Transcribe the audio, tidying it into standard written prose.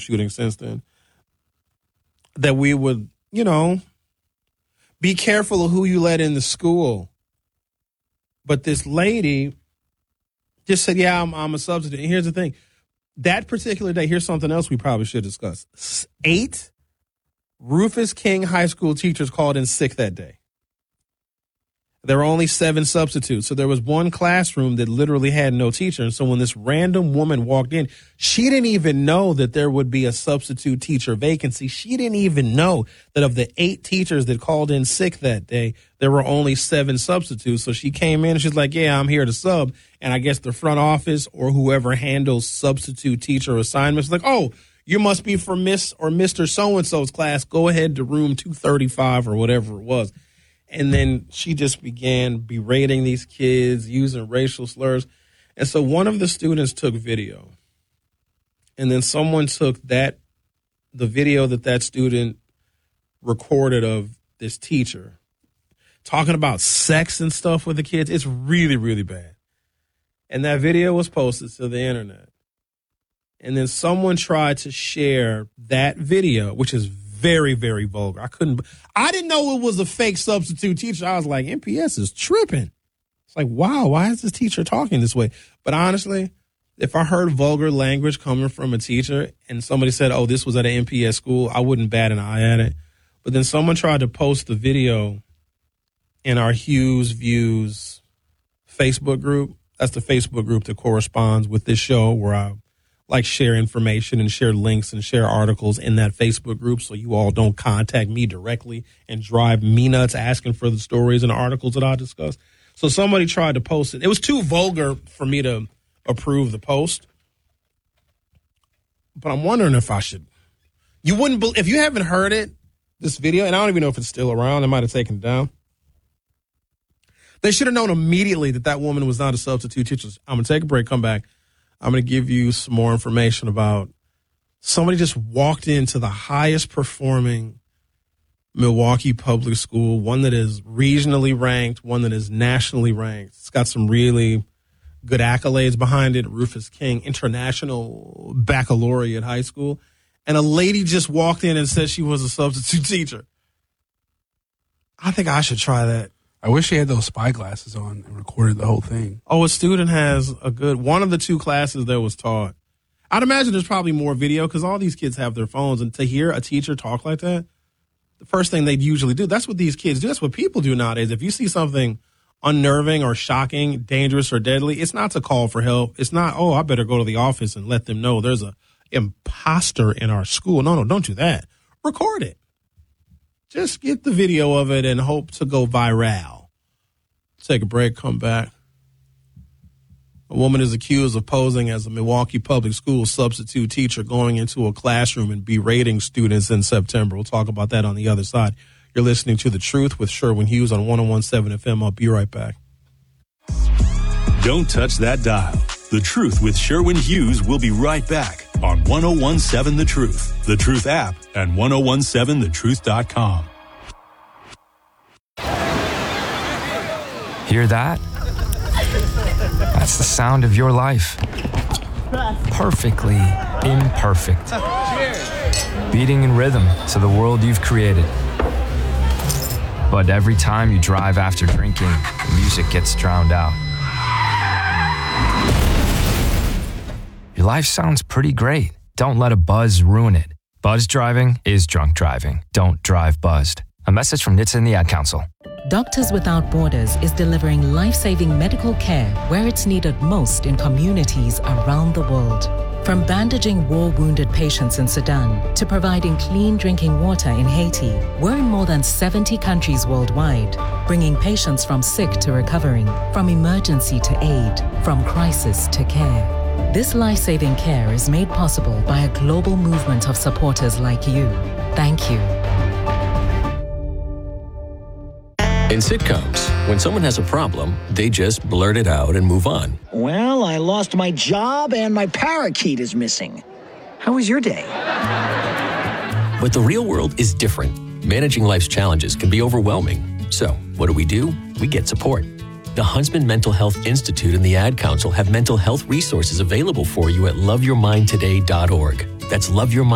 shooting since then, that we would, be careful of who you let in the school. But this lady just said, yeah, I'm a substitute. And here's the thing. That particular day, here's something else we probably should discuss. 8 Rufus King High School teachers called in sick that day. There were only 7 substitutes. So there was one classroom that literally had no teacher. And so when this random woman walked in, she didn't even know that there would be a substitute teacher vacancy. She didn't even know that of the 8 teachers that called in sick that day, there were only 7 substitutes. So she came in and she's like, yeah, I'm here to sub. And I guess the front office or whoever handles substitute teacher assignments like, oh, you must be for Miss or Mr. So-and-so's class. Go ahead to room 235 or whatever it was. And then she just began berating these kids, using racial slurs. And so one of the students took video. And then someone took the video that student recorded of this teacher talking about sex and stuff with the kids. It's really, really bad. And that video was posted to the internet. And then someone tried to share that video, which is very, very vulgar. I didn't know it was a fake substitute teacher. I was like, MPS is tripping. It's like, wow, why is this teacher talking this way? But honestly, if I heard vulgar language coming from a teacher and somebody said, oh, this was at an MPS school, I wouldn't bat an eye at it. But then someone tried to post the video in our Hughes Views Facebook group. That's the Facebook group that corresponds with this show where I share information and share links and share articles in that Facebook group so you all don't contact me directly and drive me nuts asking for the stories and articles that I discuss. So somebody tried to post it. It was too vulgar for me to approve the post. But I'm wondering if I should. If you haven't heard it, this video, and I don't even know if it's still around. They might have taken it down. They should have known immediately that woman was not a substitute teacher. I'm going to take a break, come back. I'm going to give you some more information about somebody just walked into the highest performing Milwaukee public school, one that is regionally ranked, one that is nationally ranked. It's got some really good accolades behind it. Rufus King International Baccalaureate High School. And a lady just walked in and said she was a substitute teacher. I think I should try that. I wish she had those spy glasses on and recorded the whole thing. Oh, a student has one of the 2 classes that was taught. I'd imagine there's probably more video because all these kids have their phones. And to hear a teacher talk like that, the first thing they'd usually do, that's what these kids do. That's what people do nowadays. If you see something unnerving or shocking, dangerous or deadly, it's not to call for help. It's not, oh, I better go to the office and let them know there's a imposter in our school. No, don't do that. Record it. Just get the video of it and hope to go viral. Take a break, come back. A woman is accused of posing as a Milwaukee public school substitute teacher going into a classroom and berating students in September. We'll talk about that on the other side. You're listening to The Truth with Sherwin Hughes on 101.7 FM. I'll be right back. Don't touch that dial. The Truth with Sherwin Hughes will be right back on 101.7 The Truth, The Truth app, and 101.7thetruth.com. Hear that? That's the sound of your life. Perfectly imperfect. Beating in rhythm to the world you've created. But every time you drive after drinking, the music gets drowned out. Your life sounds pretty great. Don't let a buzz ruin it. Buzz driving is drunk driving. Don't drive buzzed. A message from NHTSA and the Ad Council. Doctors Without Borders is delivering life-saving medical care where it's needed most in communities around the world. From bandaging war-wounded patients in Sudan to providing clean drinking water in Haiti, we're in more than 70 countries worldwide, bringing patients from sick to recovering, from emergency to aid, from crisis to care. This life-saving care is made possible by a global movement of supporters like you. Thank you. In sitcoms, when someone has a problem, they just blurt it out and move on. Well, I lost my job and my parakeet is missing. How was your day? But the real world is different. Managing life's challenges can be overwhelming. So, what do? We get support. The Huntsman Mental Health Institute and the Ad Council have mental health resources available for you at loveyourmindtoday.org. That's loveyourmind.